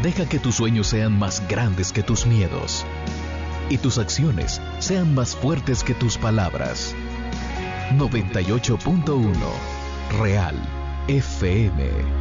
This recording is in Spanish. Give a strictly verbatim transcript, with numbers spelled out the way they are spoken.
Deja que tus sueños sean más grandes que tus miedos y tus acciones sean más fuertes que tus palabras. noventa y ocho punto uno Real F M.